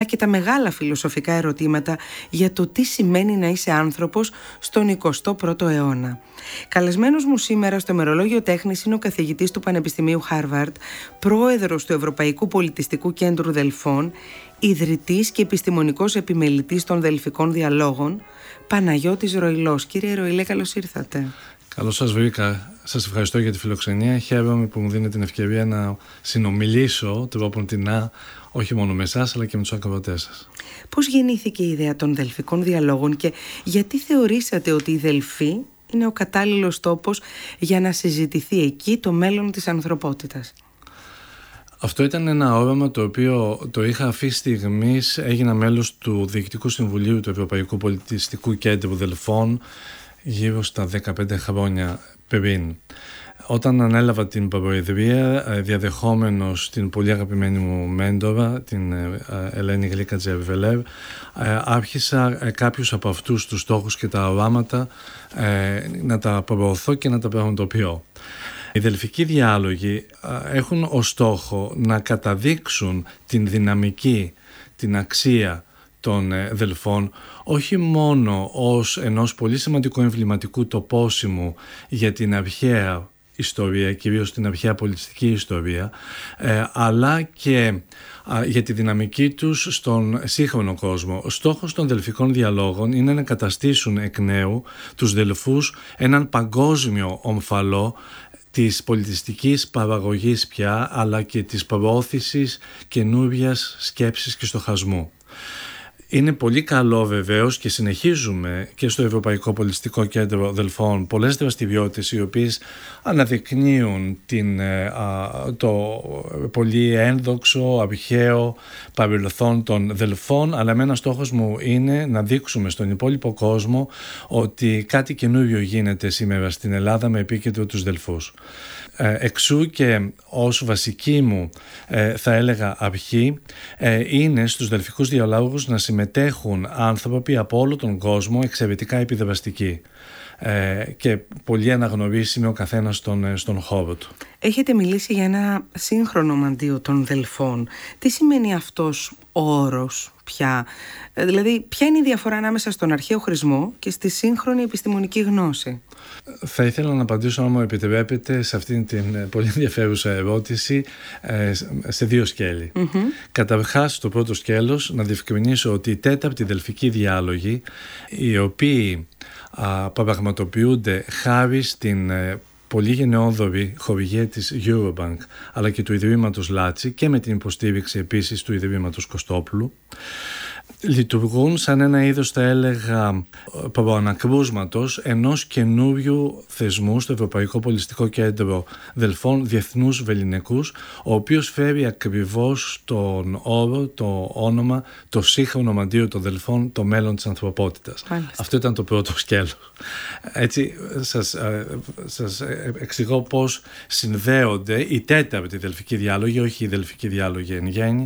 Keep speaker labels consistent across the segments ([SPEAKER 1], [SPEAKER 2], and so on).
[SPEAKER 1] και τα μεγάλα φιλοσοφικά ερωτήματα για το τι σημαίνει να είσαι άνθρωπος στον 21ο αιώνα. Καλεσμένος μου σήμερα στο ημερολόγιο τέχνης είναι ο καθηγητής του Πανεπιστημίου Χάρβαρντ, πρόεδρος του Ευρωπαϊκού Πολιτιστικού Κέντρου Δελφών, ιδρυτής και επιστημονικός επιμελητής των Δελφικών Διαλόγων, Παναγιώτης Ροηλός. Κύριε Ροηλέ, καλώς ήρθατε.
[SPEAKER 2] Καλώς σας βρήκα. Σας ευχαριστώ για τη φιλοξενία. Χαίρομαι που μου δίνετε την ευκαιρία να συνομιλήσω τρόποντινά, όχι μόνο με εσάς, αλλά και με τους ακροατές σας.
[SPEAKER 1] Πώς γεννήθηκε η ιδέα των Δελφικών Διαλόγων και γιατί θεωρήσατε ότι η Δελφή είναι ο κατάλληλος τόπος για να συζητηθεί εκεί το μέλλον της ανθρωπότητας?
[SPEAKER 2] Αυτό ήταν ένα όραμα το οποίο το είχα αυτή στιγμής. Έγινα μέλος του Διοικητικού Συμβουλίου του Ευρωπαϊκού Πολιτιστικού Κέντρου Δελφών γύρω στα 15 χρόνια πριν. Όταν ανέλαβα την προεδρία, διαδεχόμενος την πολύ αγαπημένη μου μέντορα, την Ελένη Γλίκα Τζερβελέρ, άρχισα κάποιους από αυτούς τους στόχους και τα οράματα να τα προωθώ και να τα πραγματοποιώ. Οι δελφικοί διάλογοι έχουν ως στόχο να καταδείξουν την δυναμική, την αξία των Δελφών, όχι μόνο ως ενός πολύ σημαντικού εμβληματικού τοπόσιμου για την αρχαία ιστορία, κυρίως την αρχαία πολιτιστική ιστορία, αλλά και για τη δυναμική τους στον σύγχρονο κόσμο. Ο στόχος των Δελφικών Διαλόγων είναι να καταστήσουν εκ νέου τους Δελφούς έναν παγκόσμιο ομφαλό της πολιτιστικής παραγωγής πια, αλλά και της προώθησης καινούριας σκέψης και στοχασμού. Είναι πολύ καλό βεβαίως και συνεχίζουμε και στο Ευρωπαϊκό Πολιτιστικό Κέντρο Δελφών πολλές δραστηριότητες οι οποίες αναδεικνύουν το πολύ ένδοξο, αρχαίο παρελθόν των Δελφών, αλλά εμένα στόχος μου είναι να δείξουμε στον υπόλοιπο κόσμο ότι κάτι καινούριο γίνεται σήμερα στην Ελλάδα με επίκεντρο τους Δελφούς. Εξού και ως βασική μου θα έλεγα αρχή είναι στους Δελφικούς Διαλόγους να συμμετέχουν άνθρωποι από όλο τον κόσμο εξαιρετικά επιδραστικοί και πολύ αναγνωρίσιμοι ο καθένας στον χώρο του.
[SPEAKER 1] Έχετε μιλήσει για ένα σύγχρονο μαντίο των Δελφών. Τι σημαίνει αυτός ο όρος πια? Δηλαδή, ποια είναι η διαφορά ανάμεσα στον αρχαίο χρησμό και στη σύγχρονη επιστημονική γνώση?
[SPEAKER 2] Θα ήθελα να απαντήσω, αν μου επιτρέπετε, σε αυτήν την πολύ ενδιαφέρουσα ερώτηση σε δύο σκέλη. Καταρχάς, το πρώτο σκέλος, να διευκρινίσω ότι οι τέταρτοι Δελφικοί Διάλογοι, οι οποίοι πραγματοποιούνται χάρη στην πολύ γενναιόδορη χορηγία της Eurobank αλλά και του Ιδρύματος Λάτσι και με την υποστήριξη επίσης του Ιδρύματος Κωστόπουλου, λειτουργούν σαν ένα είδος, θα έλεγα, προανακρούσματος ενός καινούριου θεσμού στο Ευρωπαϊκό Πολιτιστικό Κέντρο Δελφών διεθνούς βεληνικούς, ο οποίος φέρει ακριβώς τον όρο, το όνομα, το σύγχρονο μαντίο των Δελφών, το μέλλον της ανθρωπότητας. Αυτό ήταν το πρώτο σκέλος. Έτσι σας εξηγώ πώς συνδέονται οι τέταρτοι Δελφικοί Διάλογοι, όχι οι Δελφικοί Διάλογοι εν γέννη,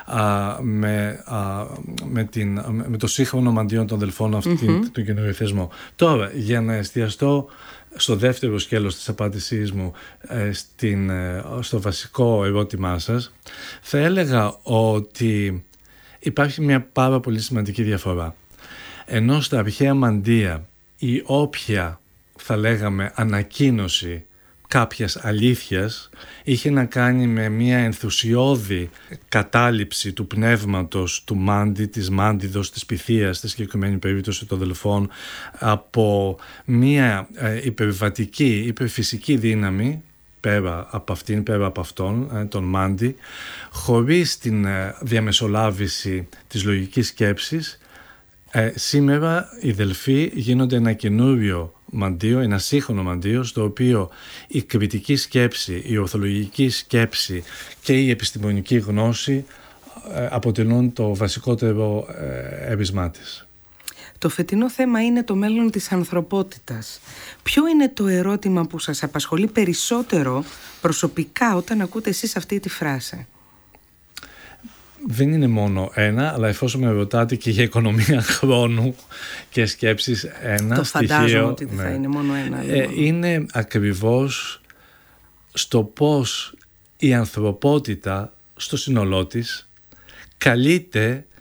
[SPEAKER 2] με το σύγχρονο μαντίο των Δελφών αυτήν τον καινούριο θεσμό. Τώρα, για να εστιαστώ στο δεύτερο σκέλος της απάντησής μου, στο βασικό ερώτημά σας, θα έλεγα ότι υπάρχει μια πάρα πολύ σημαντική διαφορά. Ενώ στα αρχαία μαντεία η όποια, θα λέγαμε, ανακοίνωση κάποιας αλήθειας είχε να κάνει με μια ενθουσιώδη κατάληψη του πνεύματος του μάντι, της μάντιδος, της πυθίας, στη συγκεκριμένη περίπτωση των Δελφών, από μια υπερβατική, υπερφυσική δύναμη πέρα από αυτόν, τον μάντι, χωρίς την διαμεσολάβηση της λογικής σκέψης. Σήμερα οι Δελφοί γίνονται ένα καινούριο μαντίο, ένα σύγχρονο μαντίο, στο οποίο η κριτική σκέψη, η ορθολογική σκέψη και η επιστημονική γνώση αποτελούν το βασικότερο έβισμά της.
[SPEAKER 1] Το φετινό θέμα είναι το μέλλον της ανθρωπότητας. Ποιο είναι το ερώτημα που σας απασχολεί περισσότερο προσωπικά όταν ακούτε εσείς αυτή τη φράση?
[SPEAKER 2] Δεν είναι μόνο ένα, αλλά εφόσον με ρωτάτε και για οικονομία χρόνου και σκέψης, ένα
[SPEAKER 1] το
[SPEAKER 2] στοιχείο...
[SPEAKER 1] φαντάζομαι ότι δεν θα είναι μόνο ένα.
[SPEAKER 2] Είναι ακριβώς στο πώς η ανθρωπότητα στο σύνολό της καλείται